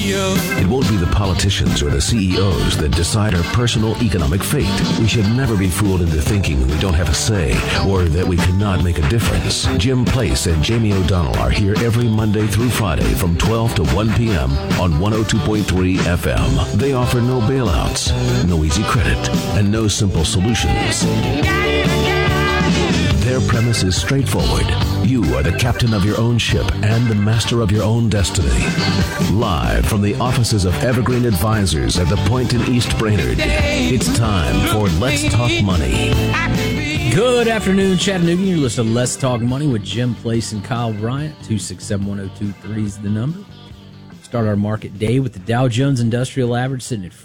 radio. It won't be the politicians or the CEOs that decide our personal economic fate. We should never be fooled into thinking we don't have a say or that we cannot make a difference. Jim Place and Jamie O'Donnell are here every Monday through Friday from 12 to 1 p.m. on 102.3 FM. They offer no bailouts, no easy credit, and no simple solutions. Their premise is straightforward. You are the captain of your own ship and the master of your own destiny. Live from the offices of Evergreen Advisors at the Point in East Brainerd, it's time for Let's Talk Money. Good afternoon, Chattanooga. You're listening to Let's Talk Money with Jim Place and Kyle Bryant. 267-1023 is the number. Start our market day with the Dow Jones Industrial Average sitting at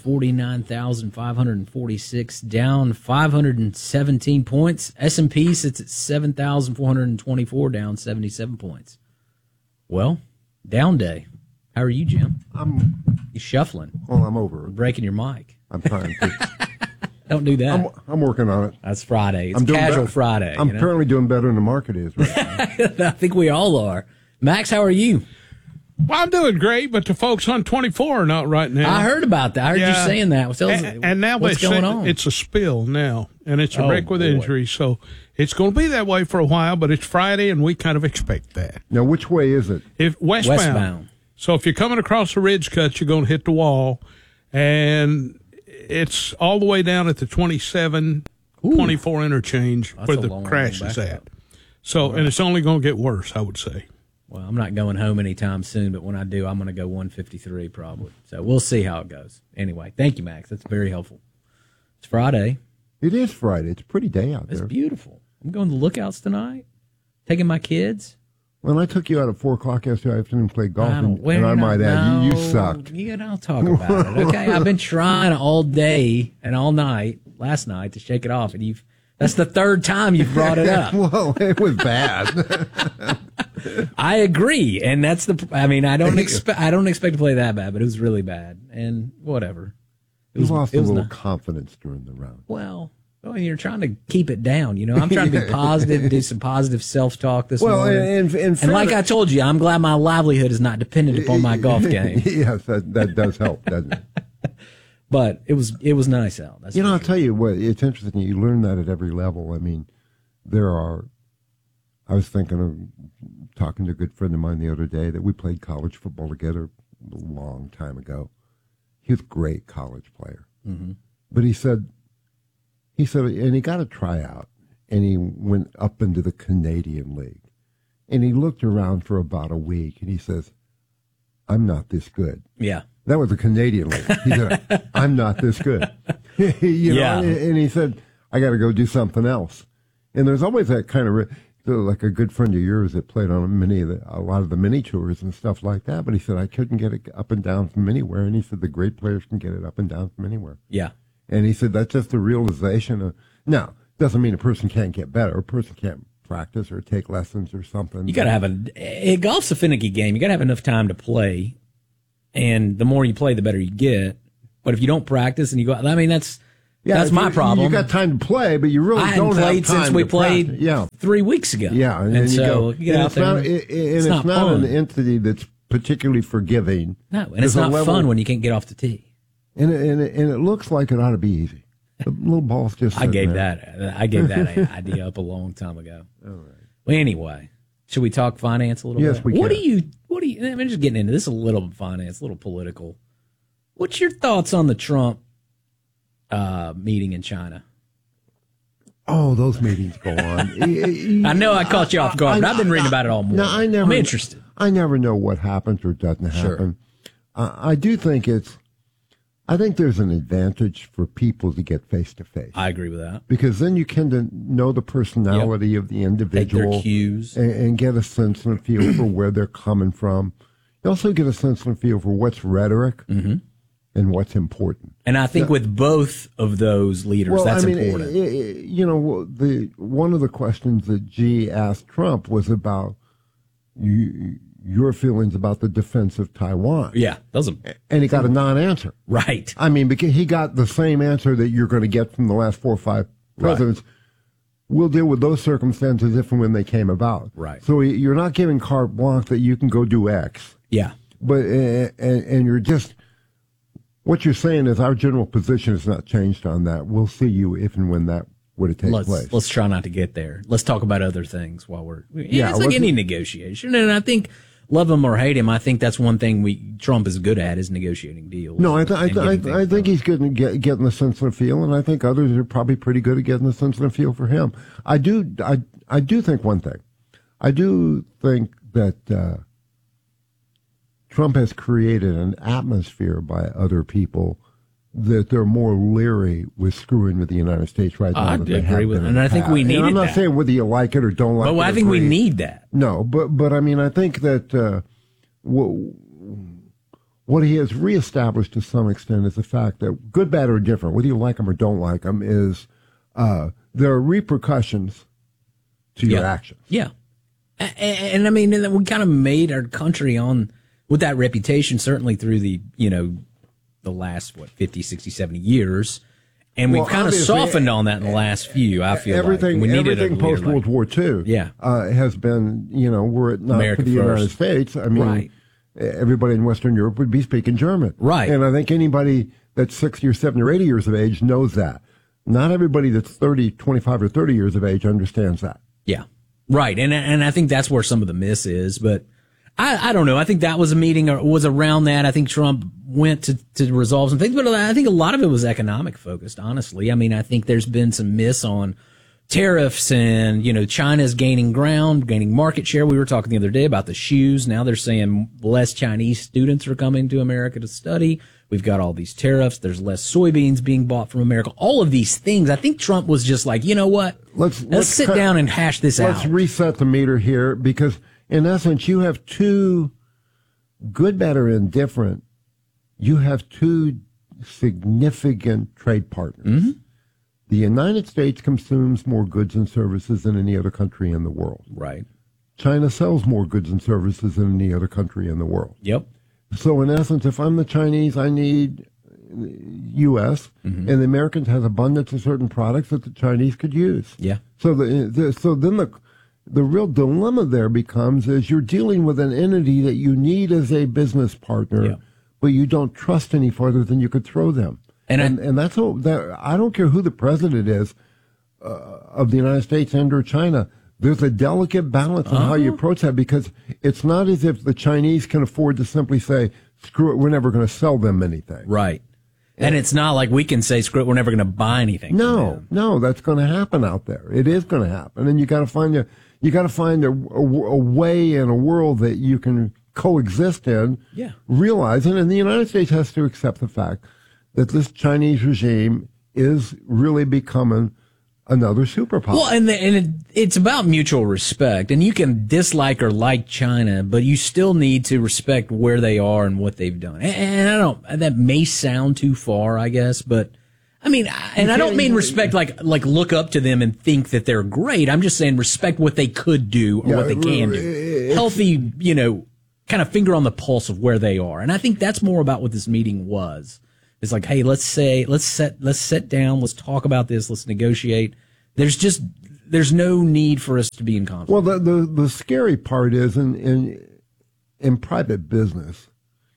49,546, down 517 points. S&P sits at 7,424, down 77 points. Well, down day. How are you, Jim? You shuffling. Well, I'm over it. Breaking your mic. I'm trying to. Don't do that. I'm working on it. That's Friday. It's casual Friday. I'm apparently doing better than the market is right now. I think we all are. Max, how are you? Well, I'm doing great, but the folks on 24 are not right now. I heard about that. I heard you saying that. And now what's going on? It's a spill now, and it's a wreck with injury. So it's going to be that way for a while, but it's Friday, and we kind of expect that. Now, which way is it? Westbound. So if you're coming across the ridge cut, you're going to hit the wall, and it's all the way down at the 27-24 interchange where the crash is at. So, and it's only going to get worse, I would say. Well, I'm not going home anytime soon, but when I do, I'm going to go 153 probably. So we'll see how it goes. Anyway, thank you, Max. That's very helpful. It's Friday. It is Friday. It's a pretty day out there. It's beautiful. I'm going to the Lookouts tonight, taking my kids. Well, I took you out at 4 o'clock yesterday afternoon and played golf, and I might add, you sucked. I'll talk about it, okay? I've been trying all day and all night, last night, to shake it off, and that's the third time you've brought it up. Well, it was bad. I agree, and I don't expect to play that bad, but it was really bad, and whatever. You lost a little confidence during the round. Well, you're trying to keep it down. I'm trying to be positive, do some positive self-talk this morning. And like I told you, I'm glad my livelihood is not dependent upon my golf game. Yes, that does help, doesn't it? But it was nice out. That's I'll tell you what, it's interesting. You learn that at every level. I mean, I was thinking of talking to a good friend of mine the other day that we played college football together a long time ago. He was a great college player. Mm-hmm. But he said, and he got a tryout, and he went up into the Canadian League. And he looked around for about a week, and he says, I'm not this good. Yeah. That was the Canadian League. He said, I'm not this good. Yeah. And he said, I got to go do something else. And there's always that kind of, like a good friend of yours that played on a lot of the mini tours and stuff like that. But he said, I couldn't get it up and down from anywhere. And he said, the great players can get it up and down from anywhere. Yeah. And he said, that's just the realization of, now, doesn't mean a person can't get better. A person can't practice or take lessons or something. You got to have golf's a finicky game. You got to have enough time to play. And the more you play, the better you get. But if you don't practice and you go, that's my problem. You got time to play, but you really don't have time to I hadn't played since we played 3 weeks ago. Yeah. And so you get out there. It's not an entity that's particularly forgiving. No, and it's not fun when you can't get off the tee. And it looks like it ought to be easy. The little ball's just I gave that idea up a long time ago. All right. Well, anyway, should we talk finance a little bit? Yes, we can. What do you, I'm just getting into this a little finance, a little political. What's your thoughts on the Trump meeting in China? Oh, those meetings go on. I know I caught you off guard, but I've been reading about it all morning. No, I'm interested. I never know what happens or doesn't happen. Sure. I do think I think there's an advantage for people to get face-to-face. I agree with that. Because then you can know the personality of the individual. Take their cues. And get a sense and a feel for where they're coming from. You also get a sense and a feel for what's rhetoric and what's important. And I think with both of those leaders, that's important. One of the questions that Xi asked Trump was about your feelings about the defense of Taiwan. Yeah. And he got a non-answer. Right. I mean, because he got the same answer that you're going to get from the last 4 or 5 presidents. Right. We'll deal with those circumstances if and when they came about. Right. So you're not giving carte blanche that you can go do X. Yeah. But and you're just, what you're saying is our general position has not changed on that. We'll see you if and when that would take place. Let's try not to get there. Let's talk about other things while it's like any negotiation. And I think, love him or hate him, I think that's one thing Trump is good at, is negotiating deals. No, I think he's good at getting the sense and the feel, and I think others are probably pretty good at getting the sense and the feel for him. I do think one thing. I do think that Trump has created an atmosphere by other people that they're more leery with screwing with the United States right now. I agree with that. And I think we need that. I'm not saying whether you like it or don't like it. But I think we need that. No, but I mean, I think that what he has reestablished to some extent is the fact that, good, bad, or different, whether you like him or don't like him, is there are repercussions to your actions. Yeah. And I mean, we kind of made our country with that reputation, certainly through the last, 50, 60, 70 years. And we've kind of softened on that in the last few, I feel everything, like. Everything post-World War II has been, were it not America for the first. United States, I mean, everybody in Western Europe would be speaking German. Right. And I think anybody that's 60 or 70 or 80 years of age knows that. Not everybody that's 30, 25 or 30 years of age understands that. Yeah. Right. And I think that's where some of the miss is, but I don't know. I think that was a meeting or was around that. I think Trump went to resolve some things, but I think a lot of it was economic focused, honestly. I mean, I think there's been some miss on tariffs and, China's gaining ground, gaining market share. We were talking the other day about the shoes. Now they're saying less Chinese students are coming to America to study. We've got all these tariffs. There's less soybeans being bought from America. All of these things. I think Trump was just like, you know what? Let's sit down and hash this out. Let's reset the meter here, because in essence, you have two, good, bad, or indifferent, you have two significant trade partners. Mm-hmm. The United States consumes more goods and services than any other country in the world. Right. China sells more goods and services than any other country in the world. Yep. So in essence, if I'm the Chinese, I need U.S., and the Americans has abundance of certain products that the Chinese could use. Yeah. So then the real dilemma there becomes is you're dealing with an entity that you need as a business partner, but you don't trust any further than you could throw them. And that's all. I don't care who the president is of the United States and or China. There's a delicate balance on how you approach that, because it's not as if the Chinese can afford to simply say, screw it, we're never going to sell them anything. Right. And it's not like we can say, screw it, we're never going to buy anything. No, that's going to happen out there. It is going to happen. And you got to find a way in a world that you can coexist in, realizing, and the United States has to accept the fact that this Chinese regime is really becoming another superpower. Well, and it's about mutual respect, and you can dislike or like China, but you still need to respect where they are and what they've done. And that may sound too far, I guess, but I mean, and I don't mean respect like look up to them and think that they're great. I'm just saying respect what they could do or what they can do. Healthy, kind of finger on the pulse of where they are. And I think that's more about what this meeting was. It's like, hey, let's sit down, let's talk about this, let's negotiate. There's no need for us to be in conflict. Well, the scary part is in private business,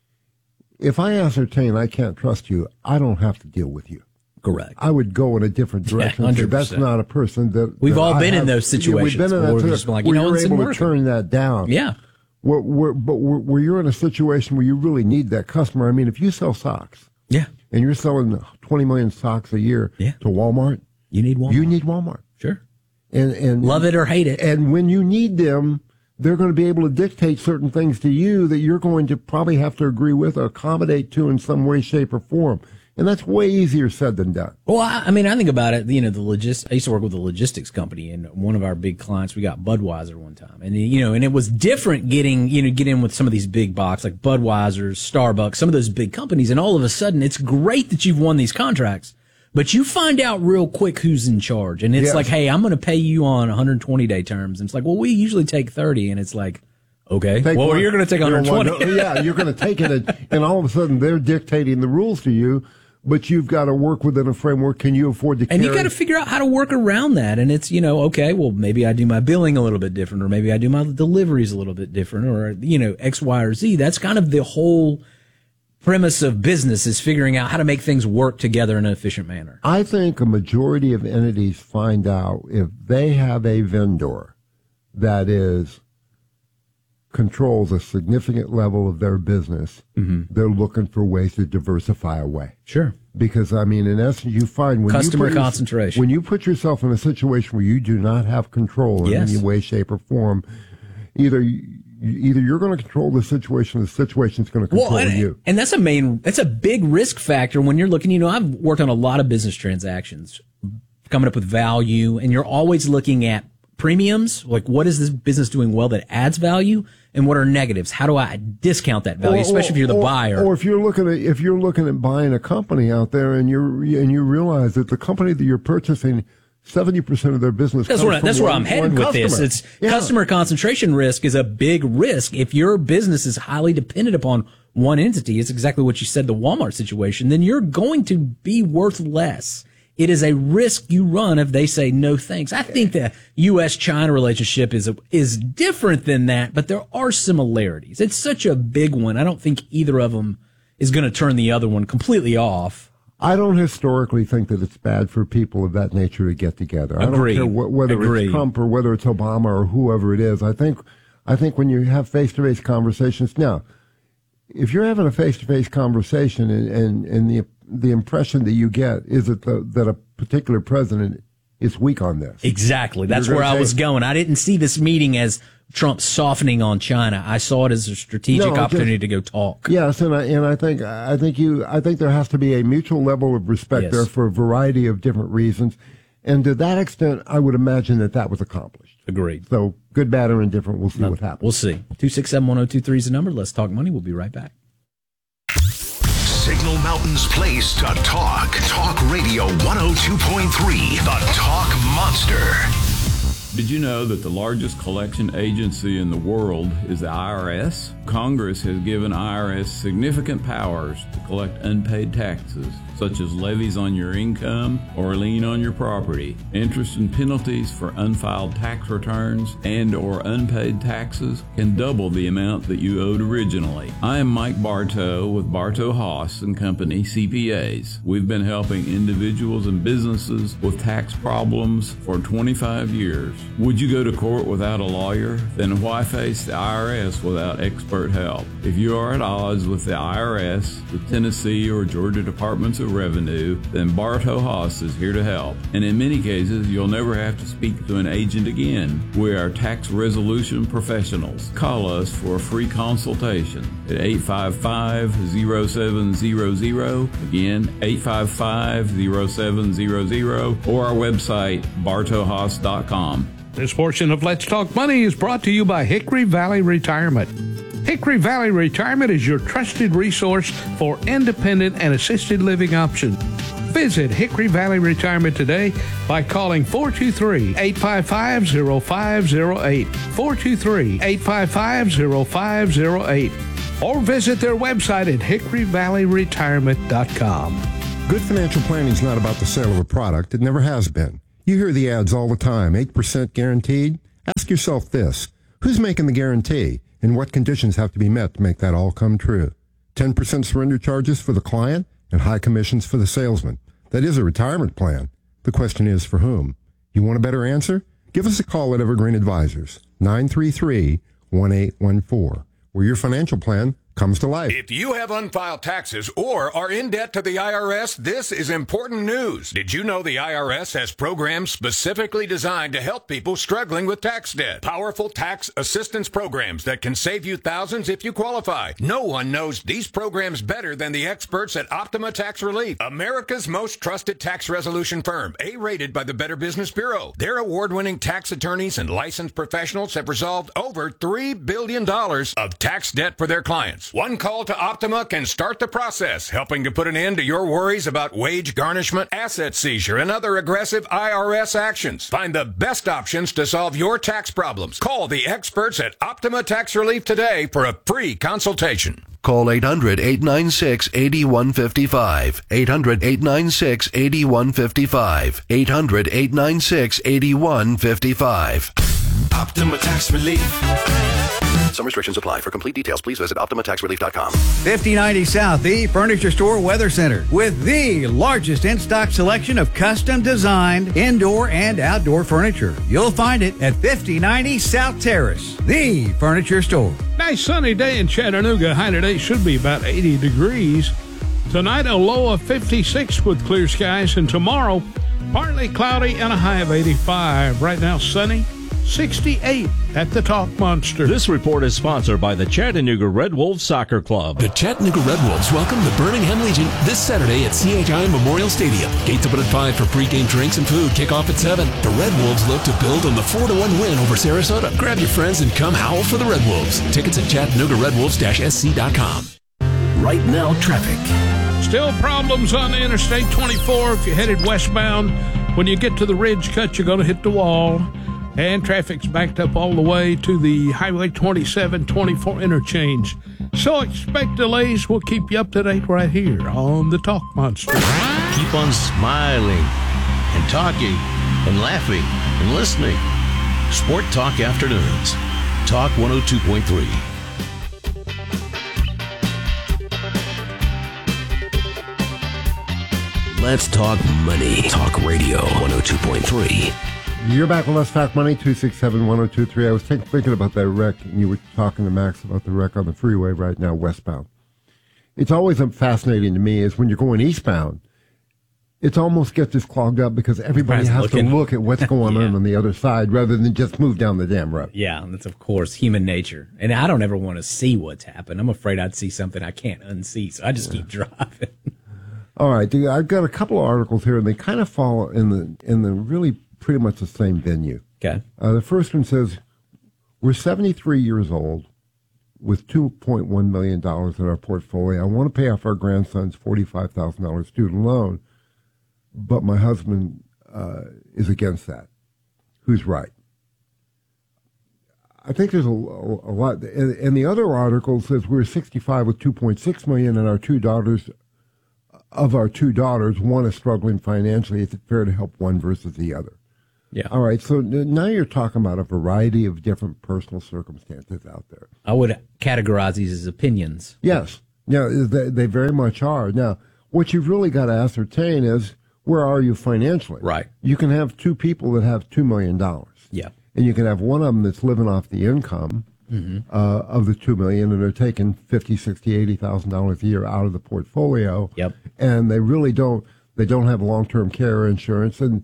if I ascertain I can't trust you, I don't have to deal with you. Correct. I would go in a different direction. 100%. That's not a person that we've all been in those situations. We've been in that situation where you're able to turn that down. Yeah. But where you're in a situation where you really need that customer. I mean, if you sell socks, and you're selling 20 million socks a year to Walmart, you need Walmart. Sure. And love it or hate it. And when you need them, they're going to be able to dictate certain things to you that you're going to probably have to agree with or accommodate to in some way, shape, or form. And that's way easier said than done. Well, I mean, I think about it, I used to work with a logistics company, and one of our big clients, we got Budweiser one time. And, and it was different get in with some of these big box, like Budweiser, Starbucks, some of those big companies. And all of a sudden, it's great that you've won these contracts, but you find out real quick who's in charge. And it's like, hey, I'm going to pay you on 120-day terms. And it's like, well, we usually take 30. And it's like, okay, you're going to take 120. You're going to take it. And all of a sudden, they're dictating the rules to you. but you've got to work within a framework. Can you afford to carry? And you got to figure out how to work around that. And it's, okay, well, maybe I do my billing a little bit different, or maybe I do my deliveries a little bit different, or, X, Y, or Z. That's kind of the whole premise of business, is figuring out how to make things work together in an efficient manner. I think a majority of entities find out if they have a vendor that controls a significant level of their business, they're looking for ways to diversify away. Sure. Because, in essence, you find when customer concentration. When you put yourself in a situation where you do not have control in any way, shape, or form, either you're going to control the situation, or the situation's going to control you. And that's a big risk factor when you're looking, I've worked on a lot of business transactions, coming up with value, and you're always looking at premiums, like what is this business doing well that adds value, and what are negatives? How do I discount that value, especially if you're the buyer? Or if you're looking at buying a company out there, and you realize that the company that you're purchasing, 70% of their business. That's where I'm headed with this. It's customer concentration risk is a big risk. If your business is highly dependent upon one entity, it's exactly what you said, the Walmart situation, then you're going to be worth less. It is a risk you run if they say no thanks. I think the U.S.-China relationship is different than that, but there are similarities. It's such a big one. I don't think either of them is going to turn the other one completely off. I don't historically think that it's bad for people of that nature to get together. Agreed. I don't care whether it's Trump or whether it's Obama or whoever it is. I think when you have face-to-face conversations, now, if you're having a face-to-face conversation and the impression that you get is that a particular president is weak on this. Exactly. That's where I was going. I didn't see this meeting as Trump softening on China. I saw it as a strategic opportunity to go talk. Yes, and I think there has to be a mutual level of respect there for a variety of different reasons. And to that extent, I would imagine that was accomplished. Agreed. So good, bad, or indifferent, we'll see what happens. We'll see. 267-1023 is the number. Let's talk money. We'll be right back. Signal Mountain's place to talk. Talk Radio 102.3, the Talk Monster. Did you know that the largest collection agency in the world is the IRS? Congress has given IRS significant powers to collect unpaid taxes, such as levies on your income or a lien on your property, interest and penalties for unfiled tax returns and or unpaid taxes can double the amount that you owed originally. I am Mike Bartow with Bartow Haas & Company CPAs. We've been helping individuals and businesses with tax problems for 25 years. Would you go to court without a lawyer? Then why face the IRS without expert help? If you are at odds with the IRS, the Tennessee or Georgia Departments of Revenue, then Bartow Haas is here to help. And in many cases, you'll never have to speak to an agent again. We are tax resolution professionals. Call us for a free consultation at 855-0700. Again, 855-0700, or our website, bartowhaas.com. This portion of Let's Talk Money is brought to you by Hickory Valley Retirement. Hickory Valley Retirement is your trusted resource for independent and assisted living options. Visit Hickory Valley Retirement today by calling 423-855-0508, 423-855-0508, or visit their website at hickoryvalleyretirement.com. Good financial planning is not about the sale of a product. It never has been. You hear the ads all the time, 8% guaranteed. Ask yourself this, who's making the guarantee and what conditions have to be met to make that all come true? 10% surrender charges for the client and high commissions for the salesman. That is a retirement plan. The question is for whom? You want a better answer? Give us a call at Evergreen Advisors, 933-1814, where your financial plan comes to life. If you have unfiled taxes or are in debt to the IRS, this is important news. Did you know the IRS has programs specifically designed to help people struggling with tax debt? Powerful tax assistance programs that can save you thousands if you qualify. No one knows these programs better than the experts at Optima Tax Relief, America's most trusted tax resolution firm, A-rated by the Better Business Bureau. Their award-winning tax attorneys and licensed professionals have resolved over $3 billion of tax debt for their clients. taxes. One call to Optima can start the process, helping to put an end to your worries about wage garnishment, asset seizure, and other aggressive IRS actions. Find the best options to solve your tax problems. Call the experts at Optima Tax Relief today for a free consultation. Call 800-896-8155. 800-896-8155. 800-896-8155. Optima Tax Relief. Some restrictions apply. For complete details, please visit OptimaTaxRelief.com. 5090 South, the Furniture Store Weather Center, with the largest in-stock selection of custom-designed indoor and outdoor furniture. You'll find it at 5090 South Terrace, the Furniture Store. Nice sunny day in Chattanooga. High today should be about 80 degrees. Tonight, a low of 56 with clear skies, and tomorrow, partly cloudy and a high of 85. Right now, sunny. 68 at the Talk Monster. This report is sponsored by the Chattanooga Red Wolves Soccer Club. The Chattanooga Red Wolves welcome the Birmingham Legion this Saturday at CHI Memorial Stadium. Gates open at 5 for pregame drinks and food. Kickoff at 7. The Red Wolves look to build on the 4-1 win over Sarasota. Grab your friends and come howl for the Red Wolves. Tickets at ChattanoogaRedWolves-SC.com. Right now, traffic. Still problems on the Interstate 24 if you're headed westbound. When you get to the Ridge Cut, you're going to hit the wall. And traffic's backed up all the way to the Highway 27-24 interchange. So expect delays. We'll keep you up to date right here on the Talk Monster. Keep on smiling and talking and laughing and listening. Sport Talk Afternoons. Talk 102.3. Let's talk money. Talk Radio 102.3. You're back with Let's Talk Money, 267-1023. I was thinking about that wreck, and you were talking to Max about the wreck on the freeway right now, westbound. It's always fascinating to me is when you're going eastbound, it almost gets this clogged up because everybody has to look at what's going on the other side rather than just move down the damn road. Yeah, that's, of course, human nature. And I don't ever want to see what's happened. I'm afraid I'd see something I can't unsee, so I just keep driving. All right, I've got a couple of articles here, and they kind of fall in the really pretty much the same venue. Okay. The first one says, we're 73 years old with $2.1 million in our portfolio. I want to pay off our grandson's $45,000 student loan, but my husband is against that. Who's right? I think there's a lot. And the other article says we're 65 with $2.6 million, and our two daughters, one is struggling financially. Is it fair to help one versus the other? Yeah. All right. So now you're talking about a variety of different personal circumstances out there. I would categorize these as opinions. Yes. Yeah, they very much are. Now, what you've really got to ascertain is where are you financially? Right. You can have two people that have $2 million. Yeah. And you can have one of them that's living off the income of the $2 million, and they're taking $50,000, $60,000, $80,000 a year out of the portfolio. Yep. And they really don't have long-term care insurance, and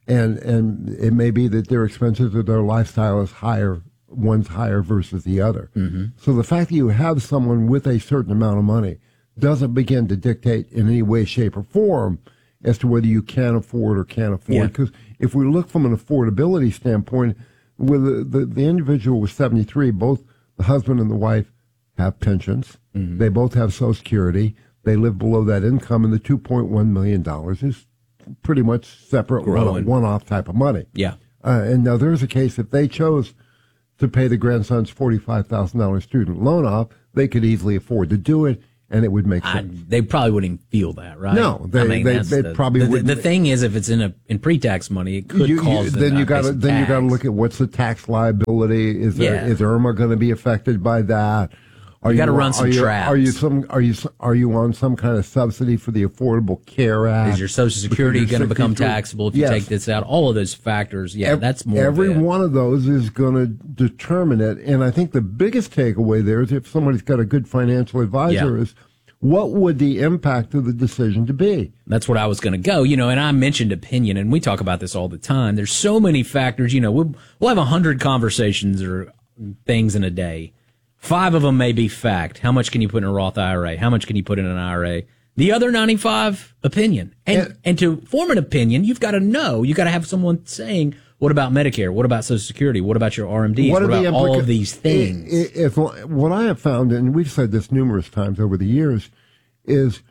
it may be that their expenses or their lifestyle is higher, one's higher versus the other. Mm-hmm. So the fact that you have someone with a certain amount of money doesn't begin to dictate in any way, shape, or form as to whether you can afford or can't afford. Because if we look from an affordability standpoint, with the individual was 73, both the husband and the wife have pensions. Mm-hmm. They both have Social Security. They live below that income, and the $2.1 million is pretty much separate, one-off type of money. Yeah. And now there's a case if they chose to pay the grandson's $45,000 student loan off, they could easily afford to do it, and it would make sense. They probably wouldn't even feel that, right? No, they probably wouldn't. The thing is, if it's in pre-tax money, it could cause. Then you got to look at what's the tax liability. Is IRMA going to be affected by that? You got to run some traps. Are you on some kind of subsidy for the Affordable Care Act? Is your Social Security going to become taxable if you take this out? All of those factors, that's more. Every one of those is going to determine it. And I think the biggest takeaway there is if somebody's got a good financial advisor is what would the impact of the decision to be? That's what I was going to go. And I mentioned opinion, and we talk about this all the time. There's so many factors. We'll have 100 conversations or things in a day. 5 of them may be fact. How much can you put in a Roth IRA? How much can you put in an IRA? The other 95, opinion. And to form an opinion, you've got to know. You've got to have someone saying What about Medicare? What about Social Security? What about your RMDs? What about all of these things? What I have found, and we've said this numerous times over the years, is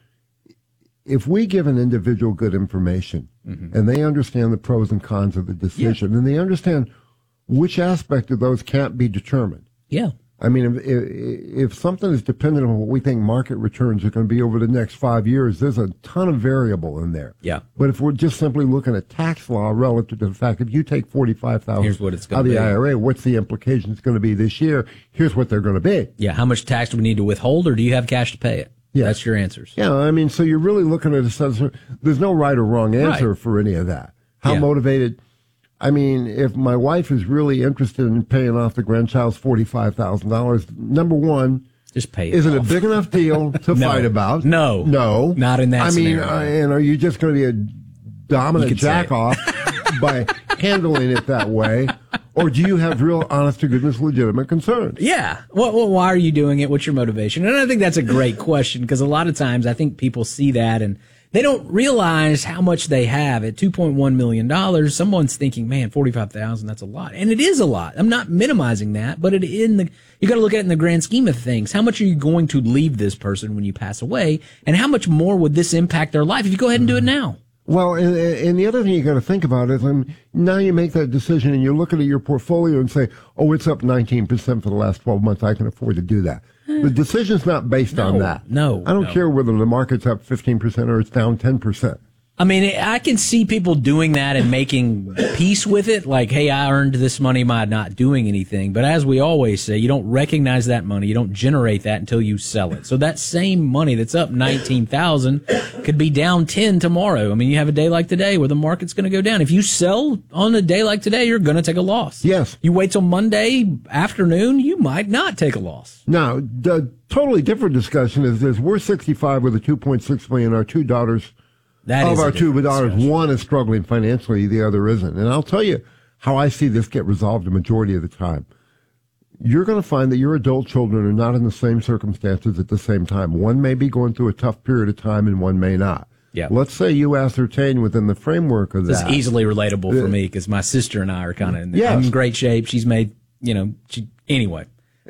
if we give an individual good information and they understand the pros and cons of the decision and they understand which aspect of those can't be determined. Yeah. I mean, if something is dependent on what we think market returns are going to be over the next 5 years, there's a ton of variable in there. Yeah. But if we're just simply looking at tax law relative to the fact if you take $45,000 out of the IRA, what's the implications going to be this year? Here's what they're going to be. Yeah. How much tax do we need to withhold, or do you have cash to pay it? Yeah. That's your answers. Yeah. I mean, so you're really looking at a sense of, there's no right or wrong answer for any of that. How motivated? I mean, if my wife is really interested in paying off the grandchild's $45,000, number one, just pay it is off. it a big enough deal to fight about? No. Not in that scenario. And are you just going to be a dominant jack-off by handling it that way? Or do you have real, honest-to-goodness, legitimate concerns? Yeah. Well, why are you doing it? What's your motivation? And I think that's a great question, because a lot of times I think people see that and they don't realize how much they have. At $2.1 million, someone's thinking, man, $45,000, that's a lot. And it is a lot. I'm not minimizing that, but you got to look at it in the grand scheme of things. How much are you going to leave this person when you pass away? And how much more would this impact their life if you go ahead and do it now? Well, and the other thing you got to think about is, now you make that decision and you're looking at your portfolio and say, oh, it's up 19% for the last 12 months. I can afford to do that. The decision's not based on that. No. I don't care whether the market's up 15% or it's down 10%. I mean, I can see people doing that and making peace with it. Like, hey, I earned this money by not doing anything. But as we always say, you don't recognize that money. You don't generate that until you sell it. So that same money that's up 19,000 could be down 10 tomorrow. I mean, you have a day like today where the market's going to go down. If you sell on a day like today, you're going to take a loss. Yes. You wait till Monday afternoon, you might not take a loss. Now, the totally different discussion is this. We're 65 with a $2.6 million. Our two daughters... Of our two daughters, one is struggling financially, the other isn't. And I'll tell you how I see this get resolved the majority of the time. You're going to find that your adult children are not in the same circumstances at the same time. One may be going through a tough period of time and one may not. Yeah. Let's say you ascertain within the framework of that. This is easily relatable for me because my sister and I are kind of I'm in great shape. She's made, anyway.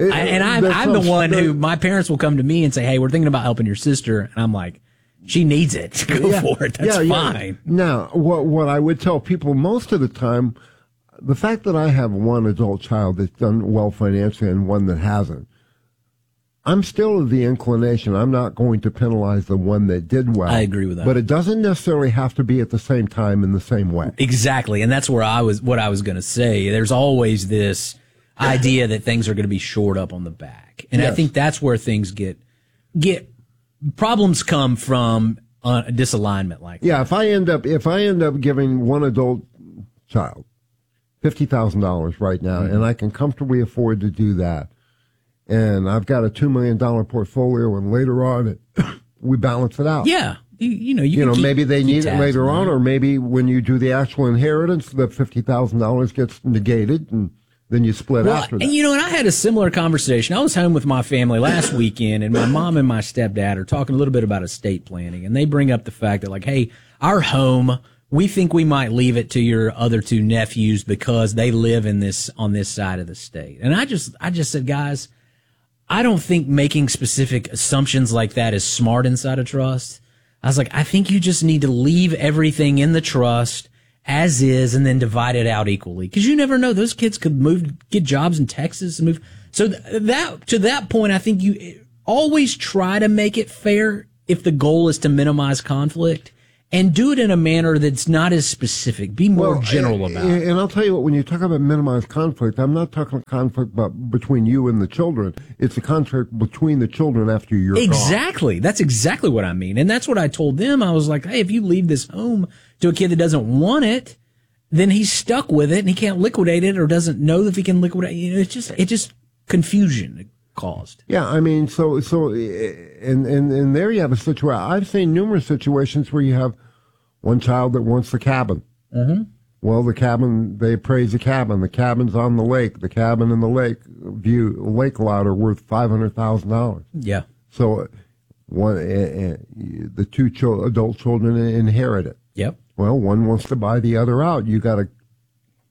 I'm the one who, my parents will come to me and say, hey, we're thinking about helping your sister. And I'm like, she needs it. Go for it. That's fine. Now, what I would tell people most of the time, the fact that I have one adult child that's done well financially and one that hasn't, I'm still of the inclination I'm not going to penalize the one that did well. I agree with that. But it doesn't necessarily have to be at the same time in the same way. Exactly. And that's what I was going to say. There's always this idea that things are going to be shored up on the back. And I think that's where things get problems come from a disalignment like that. Yeah, if I end up giving one adult child $50,000 right now, and I can comfortably afford to do that, and I've got a $2 million portfolio, and later on we balance it out. Yeah, maybe they need it later on, or maybe when you do the actual inheritance, the $50,000 gets negated and then you split after that. And I had a similar conversation. I was home with my family last weekend, and my mom and my stepdad are talking a little bit about estate planning, and they bring up the fact that, like, hey, our home, we think we might leave it to your other two nephews because they live on this side of the state. And I just said, guys, I don't think making specific assumptions like that is smart inside a trust. I was like, I think you just need to leave everything in the trust as is, and then divide it out equally. Because you never know. Those kids could get jobs in Texas and move. So to that point, I think you always try to make it fair if the goal is to minimize conflict, and do it in a manner that's not as specific. Be more general about it. And I'll tell you what, when you talk about minimized conflict, I'm not talking conflict between you and the children. It's a conflict between the children after you're gone. Exactly. That's exactly what I mean. And that's what I told them. I was like, hey, if you leave this home to a kid that doesn't want it, then he's stuck with it and he can't liquidate it or doesn't know that he can liquidate it. It's just confusion caused. Yeah, I mean, so, and there you have a situation. I've seen numerous situations where you have one child that wants the cabin. Mm-hmm. Well, the cabin, they appraise the cabin. The cabin's on the lake. The cabin and the lake lot are worth $500,000. Yeah. So, the two adult children inherit it. Yep. Well, one wants to buy the other out. You got to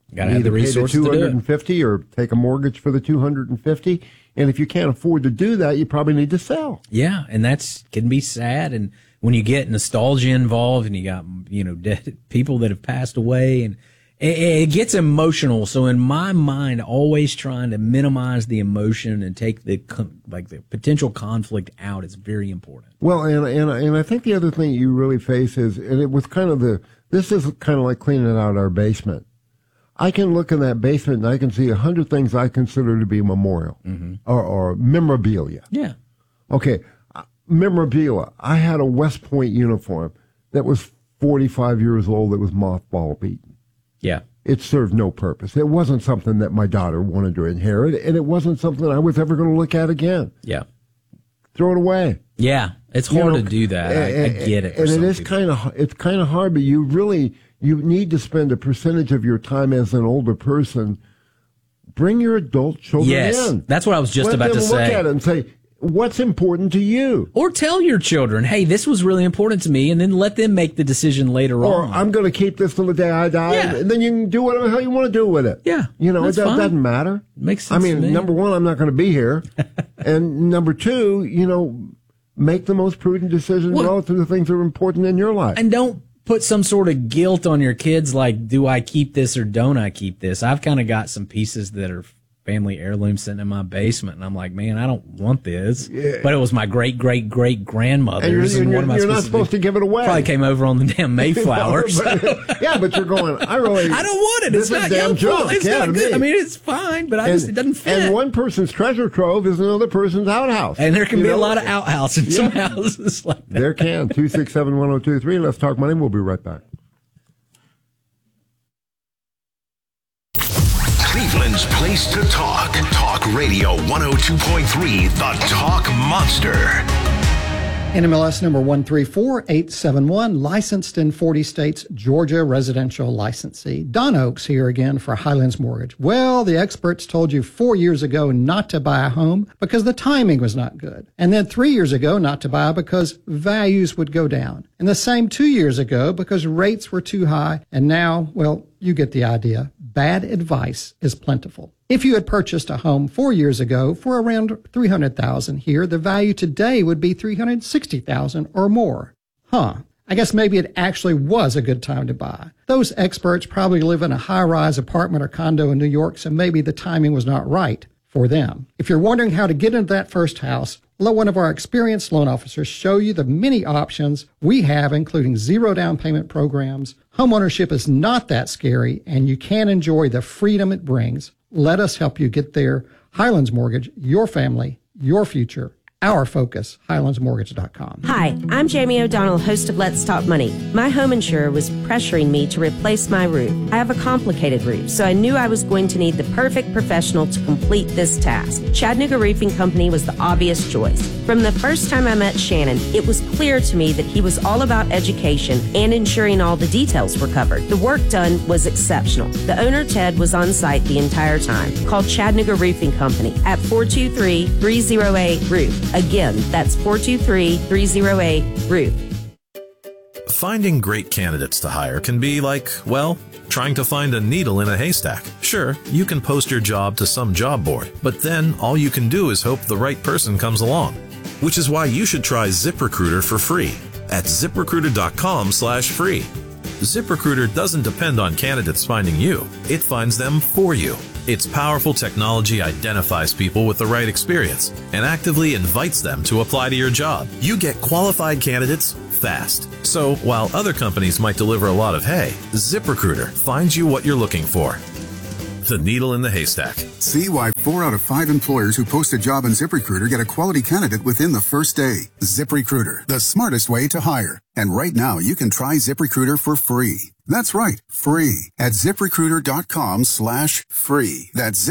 Got to have the resources to do it. $250 or take a mortgage for the $250. And if you can't afford to do that, you probably need to sell. Yeah, and can be sad. And when you get nostalgia involved, and you got dead people that have passed away, and it gets emotional. So in my mind, always trying to minimize the emotion and take the potential conflict out is very important. Well, and I think the other thing you really face is, and it was this is kind of like cleaning out our basement. I can look in that basement and I can see 100 things I consider to be memorial or memorabilia. Yeah. Okay. Memorabilia. I had a West Point uniform that was 45 years old that was mothball beaten. Yeah. It served no purpose. It wasn't something that my daughter wanted to inherit, and it wasn't something I was ever going to look at again. Yeah. Throw it away. Yeah. It's hard to do that. I get it. And it is kind of hard, but you need to spend a percentage of your time as an older person. Bring your adult children in. That's what I was just about to say. Look at it and say, what's important to you? Or tell your children, hey, this was really important to me, and then let them make the decision later on. Or I'm going to keep this till the day I die, and then you can do whatever the hell you want to do with it. Yeah. It doesn't matter. Makes sense to me. Number one, I'm not going to be here. And number two, make the most prudent decision relative to the things that are important in your life. And don't put some sort of guilt on your kids like, do I keep this or don't I keep this? I've kind of got some pieces that are family heirloom sitting in my basement, and I'm like, man, I don't want this. Yeah. But it was my great-great-great-grandmother's. And you're not supposed to give it away. Probably came over on the damn Mayflower. But you're going, I don't want it. It's not damn junk. It's not good. I mean, it's fine, but it doesn't fit. And one person's treasure trove is another person's outhouse. And there can be a lot of outhouses in some houses like that. There can. 267-1023. Let's talk money. We'll be right back. Cleveland's place to talk. Talk Radio 102.3, the Talk Monster. NMLS number 134871, licensed in 40 states, Georgia residential licensee. Don Oaks here again for Highlands Mortgage. Well, the experts told you 4 years ago not to buy a home because the timing was not good. And then 3 years ago not to buy because values would go down. And the same 2 years ago because rates were too high. And now, well, you get the idea. Bad advice is plentiful. If you had purchased a home 4 years ago for around $300,000 here, the value today would be $360,000 or more. I guess maybe it actually was a good time to buy. Those experts probably live in a high-rise apartment or condo in New York, so maybe the timing was not right for them. If you're wondering how to get into that first house, let one of our experienced loan officers show you the many options we have, including zero down payment programs. Homeownership is not that scary, and you can enjoy the freedom it brings. Let us help you get there. Highlands Mortgage, your family, your future. Our focus, HighlandsMortgage.com. Hi, I'm Jamie O'Donnell, host of Let's Talk Money. My home insurer was pressuring me to replace my roof. I have a complicated roof, so I knew I was going to need the perfect professional to complete this task. Chattanooga Roofing Company was the obvious choice. From the first time I met Shannon, it was clear to me that he was all about education and ensuring all the details were covered. The work done was exceptional. The owner, Ted, was on site the entire time. Call Chattanooga Roofing Company at 423-308-ROOF. Again, that's 423-308-ROOF. Finding great candidates to hire can be like, well, trying to find a needle in a haystack. Sure, you can post your job to some job board, but then all you can do is hope the right person comes along. Which is why you should try ZipRecruiter for free at ZipRecruiter.com/free. ZipRecruiter doesn't depend on candidates finding you. It finds them for you. Its powerful technology identifies people with the right experience and actively invites them to apply to your job. You get qualified candidates fast. So while other companies might deliver a lot of hay, ZipRecruiter finds you what you're looking for. The needle in the haystack. See why 4 out of 5 employers who post a job on ZipRecruiter get a quality candidate within the first day. ZipRecruiter, the smartest way to hire. And right now, you can try ZipRecruiter for free. That's right, free at ZipRecruiter.com/free. That's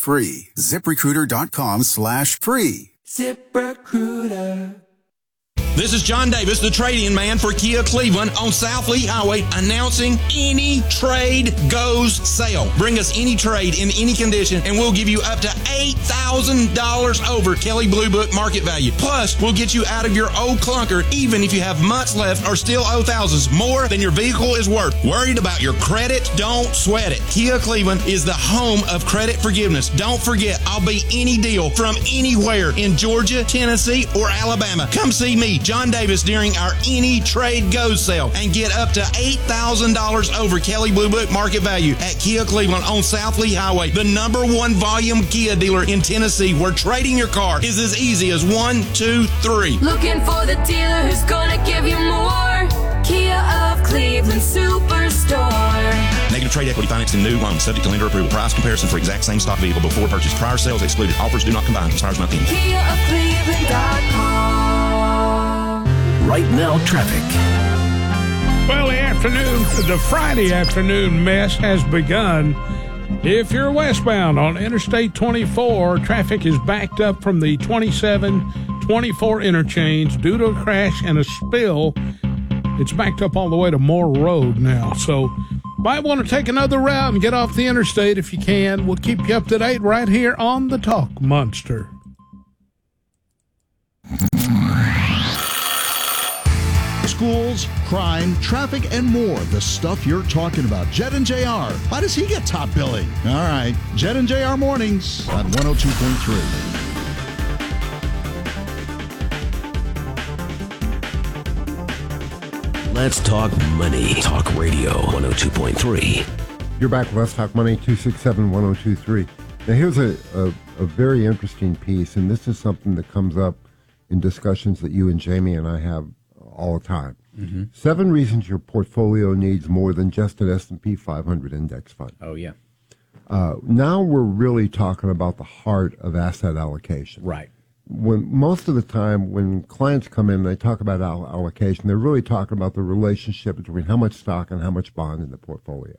ZipRecruiter.com/free. ZipRecruiter.com/free. ZipRecruiter. This is John Davis, the trade-in man for Kia Cleveland on South Lee Highway, announcing Any Trade Goes sale. Bring us any trade in any condition, and we'll give you up to $8,000 over Kelley Blue Book market value. Plus, we'll get you out of your old clunker, even if you have months left or still owe thousands more than your vehicle is worth. Worried about your credit? Don't sweat it. Kia Cleveland is the home of credit forgiveness. Don't forget, I'll be any deal from anywhere in Georgia, Tennessee, or Alabama. Come see me, John Davis, during our Any Trade Goes sale and get up to $8,000 over Kelley Blue Book market value at Kia Cleveland on South Lee Highway, the #1 volume Kia dealer in Tennessee, where trading your car is as easy as 1, 2, 3. Looking for the dealer who's gonna give you more. Kia of Cleveland Superstore. Negative trade equity financing new loans subject to lender approval. Price comparison for exact same stock vehicle before purchase. Prior sales excluded. Offers do not combine. Expires not in. KiaofCleveland.com. Right now, traffic. Well, the Friday afternoon mess has begun. If you're westbound on Interstate 24, traffic is backed up from the 27-24 interchange due to a crash and a spill. It's backed up all the way to Moore Road now. So might want to take another route and get off the interstate if you can. We'll keep you up to date right here on the Talk Monster. Schools, crime, traffic, and more. The stuff you're talking about. Jed and JR. Why does he get top billing? All right. Jed and JR Mornings on 102.3. Let's talk money. Talk Radio 102.3. You're back with Let's Talk Money, 267-1023. Now, here's a very interesting piece, and this is something that comes up in discussions that you and Jamie and I have all the time. 7 reasons your portfolio needs more than just an S&P 500 index fund. Oh, yeah. Now we're really talking about the heart of asset allocation. Right. When most of the time when clients come in and they talk about allocation, they're really talking about the relationship between how much stock and how much bond in the portfolio.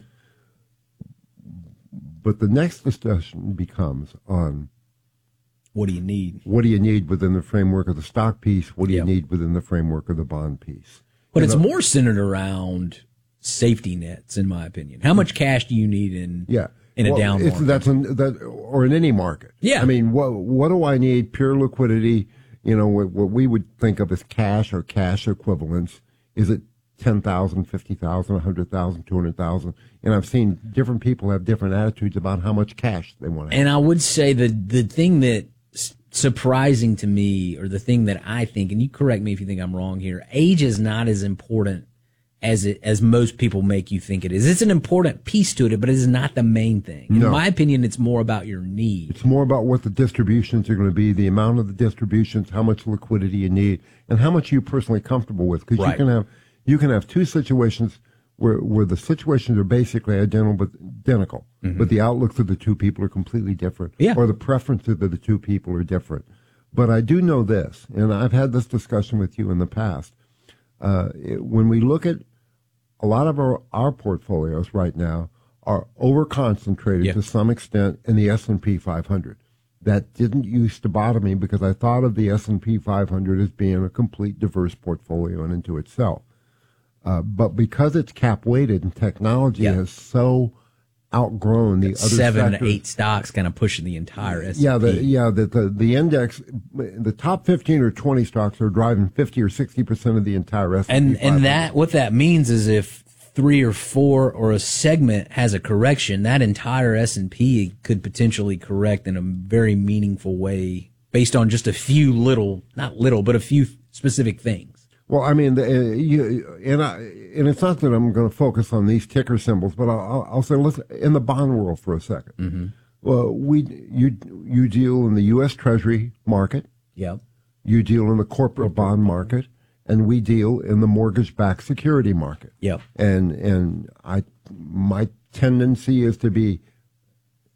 But the next discussion becomes on what do you need? What do you need within the framework of the stock piece? What do you need within the framework of the bond piece? But it's more centered around safety nets, in my opinion. How much cash do you need in a down market? Or in any market. Yeah. I mean, what do I need? Pure liquidity, what we would think of as cash or cash equivalents. Is it 10,000, 50,000, 100,000, 200,000? And I've seen different people have different attitudes about how much cash they want to have. And I would say the thing that's surprising to me, or the thing that I think, and you correct me if you think I'm wrong here, age is not as important as most people make you think it is. It's an important piece to it, but it is not the main thing. In my opinion, it's more about your need. It's more about what the distributions are going to be, the amount of the distributions, how much liquidity you need, and how much you're personally comfortable with. Because you can have 2 situations where the situations are basically identical, but the outlooks of the 2 people are completely different, or the preferences of the 2 people are different. But I do know this, and I've had this discussion with you in the past. When we look at a lot of our portfolios right now are over-concentrated to some extent in the S&P 500. That didn't used to bother me because I thought of the S&P 500 as being a complete diverse portfolio and into itself. But because it's cap-weighted and technology has so outgrown the other 7 sectors, to 8 stocks kind of pushing the entire S&P. The index, the top 15 or 20 stocks are driving 50 or 60% of the entire S&P. And that what that means is if 3 or 4 or a segment has a correction, that entire S&P could potentially correct in a very meaningful way based on just a few but a few specific things. Well, I mean, and it's not that I'm going to focus on these ticker symbols, but I'll say, listen, in the bond world for a second. Well, you deal in the U.S. Treasury market. Yep. You deal in the corporate bond market, and we deal in the mortgage-backed security market. Yep. And my tendency is to be